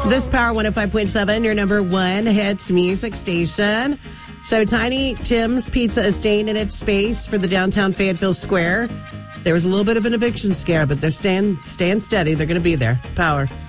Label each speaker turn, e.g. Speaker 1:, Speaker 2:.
Speaker 1: This Power 105.7, your number one hits music station. So Tiny Tim's Pizza is staying in its space for the downtown Fayetteville Square. There was a little bit of an eviction scare, but they're staying steady. They're going to be there. Power.